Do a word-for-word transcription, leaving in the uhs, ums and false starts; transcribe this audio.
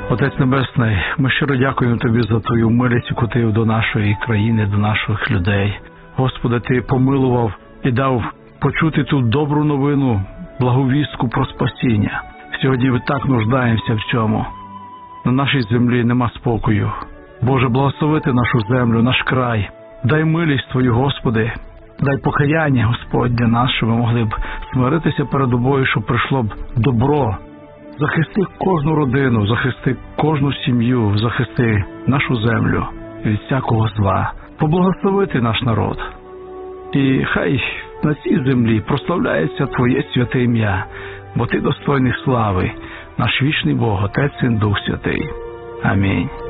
Отець Небесний, ми щиро дякуємо Тобі за Твою милість, яку Ти до нашої країни, до наших людей. Господи, Ти помилував і дав почути ту добру новину, благовістку про спасіння. Сьогодні ми так нуждаємося в цьому. На нашій землі нема спокою. Боже, благословити нашу землю, наш край. Дай милість Твою, Господи. Дай покаяння, Господь, для нас, щоб ми могли б смиритися перед Тобою, щоб прийшло б добро. Захисти кожну родину, захисти кожну сім'ю, захисти нашу землю від всякого зла. Поблагословити наш народ. І хай на цій землі прославляється Твоє святе ім'я, бо Ти достойний слави, наш вічний Бог, Отець і Дух Святий. Амінь.